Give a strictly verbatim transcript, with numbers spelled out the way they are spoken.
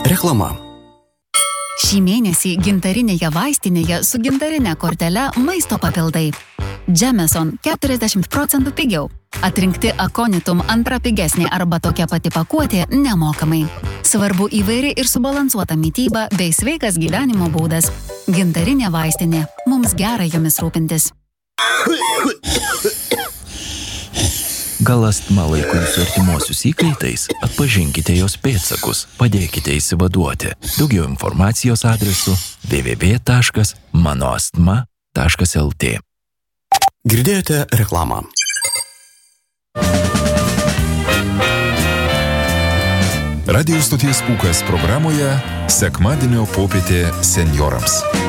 Reklama. Šį mėnesį gintarinėje vaistinėje su gintarinė kortele maisto papildai. Jameson keturiasdešimt procentų pigiau. Atrinkti Aconitum antra pigesnė arba tokia pati pakuotė nemokamai. Svarbu įvairi ir subalansuota mytyba bei sveikas gyvenimo būdas. Gintarinė vaistinė. Mums gera jomis rūpintis. Gal astma laiko jūsų artimuosius įkaitais? Atpažinkite jos pėdsakus, padėkite išsivaduoti. Daugiau informacijos adresu w w w taškas manoastma taškas l t. Girdėjote reklamą. Radio stoties Pūkas programoje sekmadienio popietė senjorams.